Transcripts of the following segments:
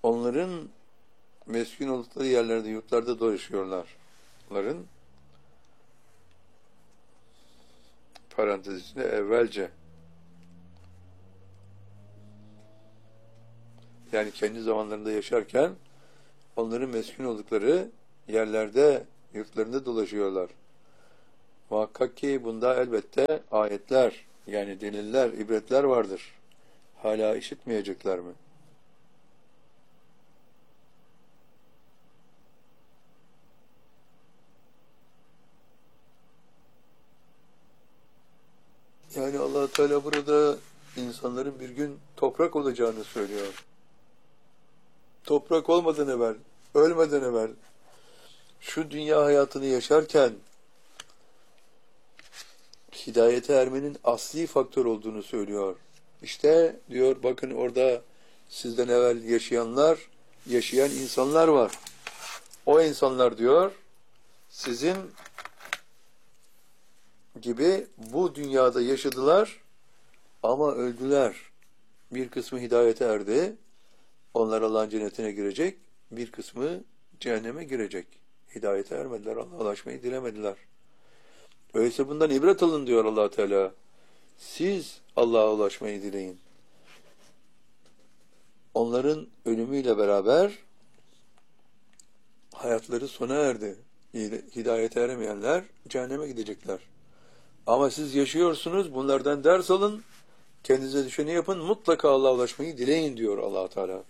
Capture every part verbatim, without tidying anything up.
onların meskun oldukları yerlerde, yurtlarda dolaşıyorlar. Onların parantez içinde evvelce, yani kendi zamanlarında yaşarken onların meskun oldukları yerlerde, yurtlarında dolaşıyorlar. Muhakkak ki bunda elbette ayetler, yani deliller, ibretler vardır. Hala işitmeyecekler mi? Yani Allah Teala burada insanların bir gün toprak olacağını söylüyor. Toprak olmadan evvel, ölmeden evvel, şu dünya hayatını yaşarken hidayete ermenin asli faktör olduğunu söylüyor. İşte diyor, bakın orada sizden evvel yaşayanlar, yaşayan insanlar var. O insanlar diyor, sizin gibi bu dünyada yaşadılar ama öldüler. Bir kısmı hidayete erdi, onlar Allah'ın cennetine girecek, bir kısmı cehenneme girecek. Hidayete ermediler, Allah'a ulaşmayı dilemediler. Öyleyse bundan ibret alın diyor Allah Teala. Siz Allah'a ulaşmayı dileyin. Onların ölümüyle beraber hayatları sona erdi. Hidayete eremeyenler cehenneme gidecekler. Ama siz yaşıyorsunuz, bunlardan ders alın, kendinize düşeni yapın, mutlaka Allah'a ulaşmayı dileyin diyor Allah Teala.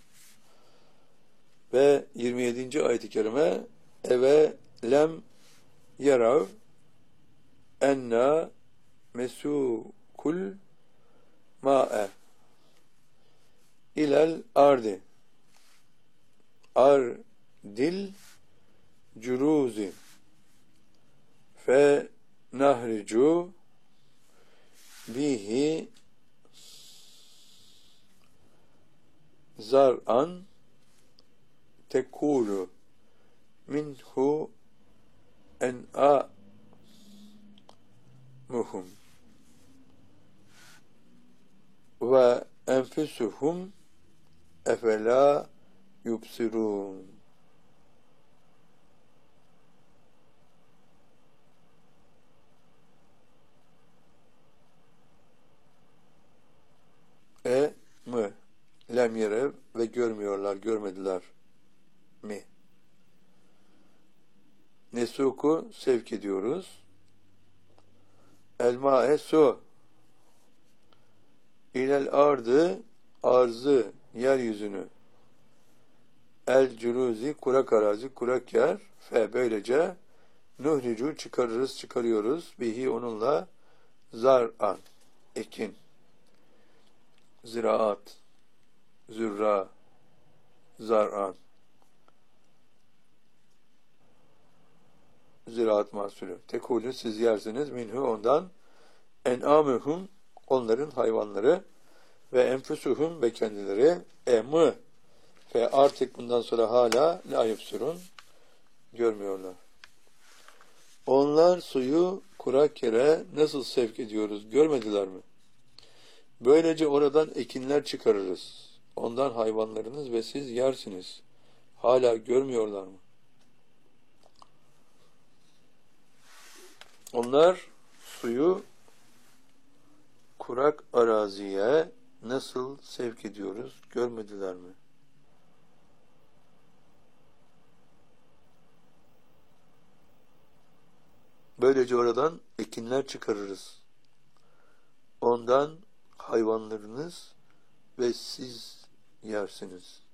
Ve yirmi yedinci ayet-i kerime, eve lem yerav enna mesukul ma'e ilel ardi ardil curuzi fe nahricu bihi zar'an tekulu minhu en'a muhum ve enfusuhum efela yubsirun. E mi? Lem yerev ve görmüyorlar, görmediler mi? Nesuku sevk ediyoruz. Elma-e su ilel ardı arzı, yeryüzünü, el cüruzi kurak arazi, kurak yer, fe böylece nuhricu çıkarırız, çıkarıyoruz, bihi onunla zar'an, ekin, ziraat, zürra, zar'an, ziraat mahsulü. Tekulü siz yersiniz, minhu ondan, en'amühum onların hayvanları ve enfusuhum ve kendileri emı ve artık bundan sonra hala la yubsirun görmüyorlar. Onlar suyu kurak yere nasıl sevk ediyoruz görmediler mi? Böylece oradan ekinler çıkarırız. Ondan hayvanlarınız ve siz yersiniz. Hala görmüyorlar mı? Onlar suyu kurak araziye nasıl sevk ediyoruz görmediler mi? Böylece oradan ekinler çıkarırız. Ondan hayvanlarınız ve siz yersiniz.